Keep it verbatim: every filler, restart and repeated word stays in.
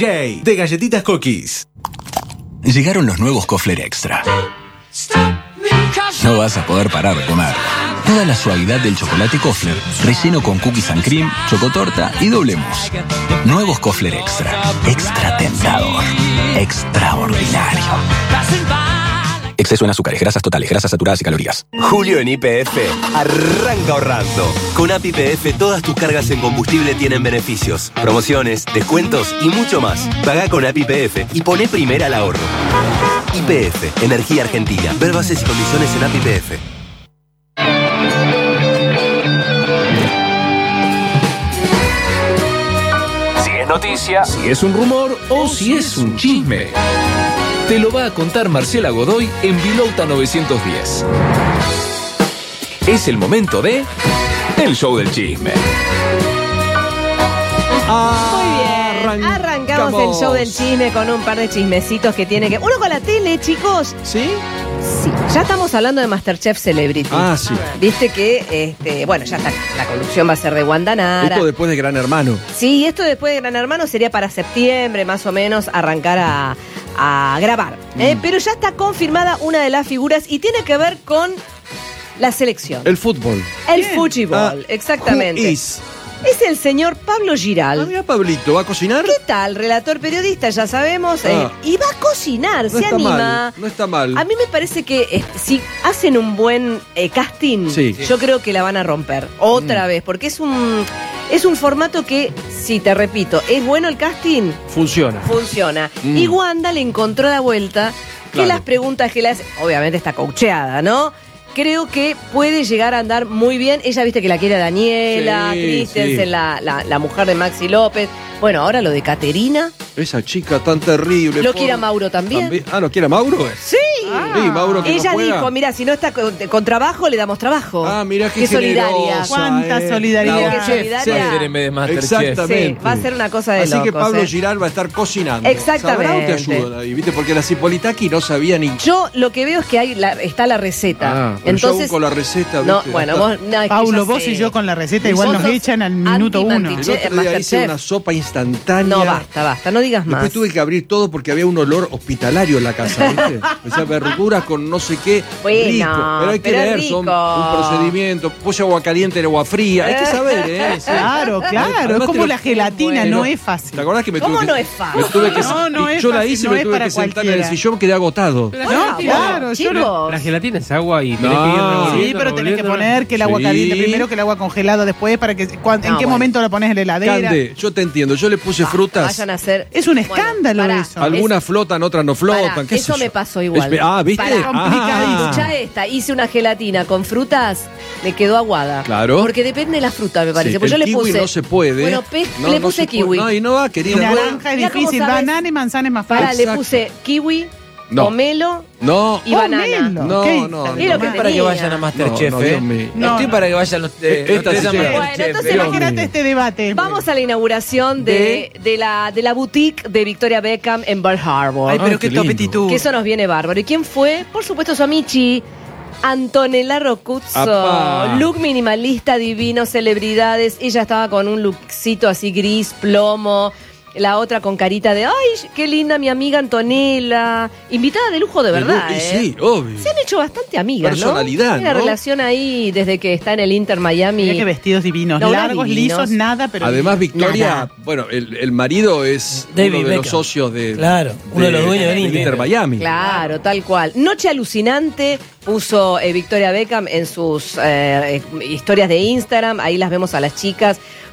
J de Galletitas Cookies. Llegaron los nuevos Kofler Extra. No vas a poder parar de comer. Toda la suavidad del chocolate Kofler, relleno con cookies and cream, chocotorta y doble mousse. Nuevos Kofler Extra. Extra tentador. Extraordinario. Exceso en azúcares, grasas totales, grasas saturadas y calorías. Julio en Y P F arranca ahorrando. Con A P I P F todas tus cargas en combustible tienen beneficios, promociones, descuentos y mucho más. Pagá con A P I P F y poné primera al ahorro. Y P F, Energía Argentina. Ver bases y condiciones en A P I P F. Si es noticia, si es un rumor o si es un chisme, te lo va a contar Marcela Godoy en Vilouta novecientos diez. Es el momento de El Show del Chisme. Muy bien, arrancamos el show del chisme con un par de chismecitos que tiene que... Uno con la tele, chicos. ¿Sí? Sí, ya estamos hablando de MasterChef Celebrity. Ah, sí. Viste que, este, bueno, ya está, la conducción va a ser de Wanda Nara. Esto después de Gran Hermano. Sí, esto después de Gran Hermano sería para septiembre, más o menos, arrancar a, a grabar. ¿eh? Mm. Pero ya está confirmada una de las figuras y tiene que ver con la selección. El fútbol. El fútbol, Ah, exactamente. who is? Es el señor Pablo Ah, Giral. mira, Pablito, ¿va a cocinar? ¿Qué tal? Relator periodista, ya sabemos. eh, Ah. y va a cocinar, No se está anima. mal, no está mal. A mí me parece que eh, si hacen un buen eh, casting, Sí. yo creo que la van a romper. Otra Mm. vez, porque es un, es un formato que, si te repito, es bueno el casting, Funciona. funciona. Mm. Y Wanda le encontró la vuelta que Claro. las preguntas que le hace, obviamente está coacheada, ¿no? Creo que puede llegar a andar muy bien. Ella, viste que la quiere a Daniela, Sí, Christensen, sí. la, la, la mujer de Maxi López. Bueno, ahora lo de Caterina. Esa chica tan terrible. Lo por- quiere a Mauro también. Ah, ¿lo quiere a Mauro? Sí. Sí, Mauro que Ella no juega. dijo, mira, si no está con, con trabajo, le damos trabajo. Ah, mira qué, Qué solidaria. generosa, Cuánta eh. solidaridad. Qué La- solidaria. Sí. Va a ser en vez de Masterchef. Exactamente. Sí, va a ser una cosa de Así que locos, Pablo eh. Giral va a estar cocinando. Exactamente. ¿Sabrá o te ayudan ahí? ¿Viste? Porque la Cipolitaki no sabía ni... Yo lo que veo es que hay la- está la receta. Ah, pero yo Entonces, aún con la receta, no, ¿viste? bueno, Hasta- vos, no, es que Paulo, ya vos sé. y yo con la receta Y igual vos nos sos echan al minuto uno. anti-mantiche- El otro día hice Masterchef. una sopa instantánea. No, basta, basta, no digas más. Después tuve que abrir todo porque había un olor hospitalario en la casa, ¿viste? O sea, verduras con no sé qué. Bueno, rico. Pero hay que pero es leer, son rico. un procedimiento. Puse agua caliente en agua fría. Hay que saber, ¿eh? Sí. Claro, claro. Además Es te como lo- la gelatina, Bueno. no es fácil. ¿Te acordás que me ¿Cómo tuve no que, es fácil? me tuve que No, no y es yo la fácil, hice y no me es tuve para que sentar en el cualquiera. sillón, quedé agotado. No, claro, yo lo- chicos. La gelatina es agua y tenés No. que ir revolviendo, Sí, pero tenés que revolviendo. poner que el agua Sí. caliente primero, que el agua congelada después, para que cuan- en No, qué bueno. momento la pones en la heladera. Cande, yo te entiendo. Yo le puse frutas. Vayan a hacer. Es un Bueno, escándalo pará. eso. Algunas flotan, otras no flotan. Pará, ¿qué eso sé me yo? pasó igual. Espe- Ah, ¿viste? Pará, complicadísimo. Escuchá esta, hice una gelatina con frutas, me quedó aguada. Claro. Porque depende de la fruta, me parece. Sí, pues yo el le kiwi puse. no se puede. Bueno, pe- No, le no puse se puede. kiwi. No, y no va, querida. Naranja es Mirá cómo difícil, sabes. banana y manzana es más Pará, fácil. le Exacto. puse kiwi, No. pomelo No. y banana. Pomelo. No, ¿Qué? no, no. Y lo que Estoy para que tenía. vayan a Masterchef, No, no, ¿eh? Dios mío. No, Estoy no. para que vayan los... Eh, esta ustedes sí a llega. Bueno, Masterchef, entonces ¿eh? Imagínate este debate. Vamos a la inauguración de, de, la, de la boutique de Victoria Beckham en Pearl Harbor. Ay, pero Ay, qué qué lindo. topetitud. Que eso nos viene bárbaro. ¿Y quién fue? Por supuesto, su amici, Antonella Roccuzzo. Apá. Look minimalista, divino, celebridades. Ella estaba con un lookcito así gris, plomo. La otra con carita de, ay, qué linda mi amiga Antonella. Invitada de lujo de verdad, Y ¿eh? sí, obvio. Se han hecho bastante amigas, Personalidad, ¿no? Hay una ¿no? relación ahí desde que está en el Inter Miami. Mirá qué vestidos divinos, No, largos, divinos. lisos, nada, pero... Además, Victoria, Nada. bueno, el, el marido es David uno de los Beckham. socios de. Claro, uno de los dueños del Inter. Miami. Claro, tal cual. Noche alucinante puso eh, Victoria Beckham en sus eh, eh, historias de Instagram. Ahí las vemos a las chicas